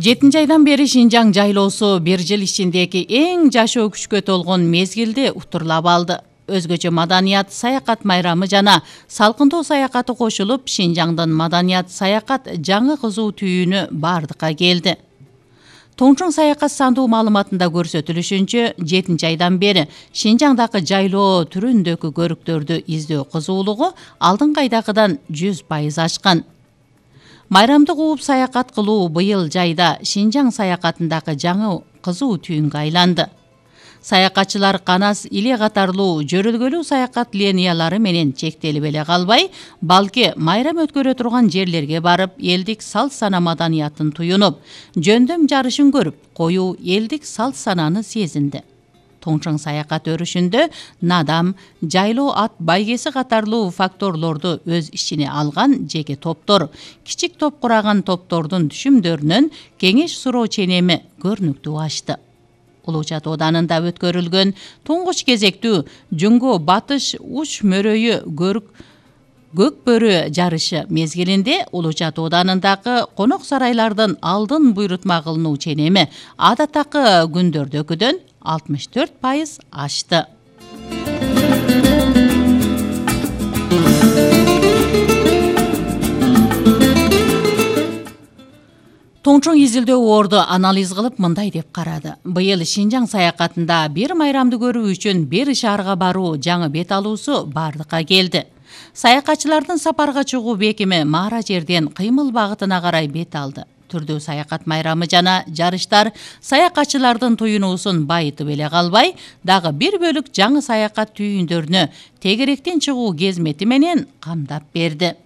7 айдан бери Шинжаң жайлоосу бир жыл ичиндеги эң жашоо күчкө толгон мезгилди утурлап алды. Өзгөчө маданият саякат майрамы жана салкындоо саякаты кошулуп, Шинжаңдын маданият саякат жаңы кызуу түйүнү бардыкка келди. Тоңчоң саякат сандуу маалыматында көрсөтүлүшүнчө, 7 айдан бери Шинжаңдагы жайлоо түрүндөгү көрүктөрдү издөө кызуулугу алдыңкы айдагыдан 100% ашкан. Майрамды кууп саякат кылуу быйыл жайда Шинжаң саякатындагы жаңы кызуу түйүнгө айланды. Саякатчылар канас иле катарлуу жөрөлгөлүү саякат линиялары менен чектелип эле калбай, балки майрам өткөрө турган жерлерге барып, элдик салт сана маданиятын туюнуп, жөндөм жарышын көрүп, коюу элдик салт сананы сезинди. Тоңчоң саякат өрүшүндө надам, жайлоо ат байгеси катарлуу факторлорду өз ичине алган жеке топтор, кичик топ кураган топтордун түшүмдөрүнөн кеңеш суроо ченеми көрүнүктүү ашты. Улууча Тооданында өткөрүлгөн туңгуч кезектүү Жүнгө батыш уч мөрөйү көк бөрү жарышы мезгилинде Улууча Тооданындагы конок сарайлардын алдын буйрутма кылынуу ченеми адаттагы күндөрдөгүдөн 64% ашты. Тоңчоң изилдөө орду анализ кылып мындай деп карады. Быйыл Шинжаң саякатында бир майрамды көрүү үчүн бир шаарга баруу жаңы бет алуусу бардыкка келди. Саякатчылардын сапарга чыгуу бекими Маара жерден кыймыл багытына карай бет алды. Түрдүү саякат майрамы жана жарыштар саякатчылардын туюнуусун байытып эле калбай, дагы бир бөлүк жаңы саякат түйүндөрүнө тегеректен чыгуу кезмети менен камдап берди.